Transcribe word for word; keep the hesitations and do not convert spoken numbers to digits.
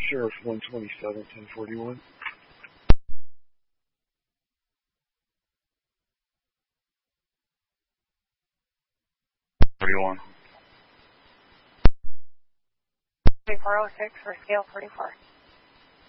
Sheriff one twenty-seven, ten forty-one. forty-one. thirty-four oh six for scale forty-four.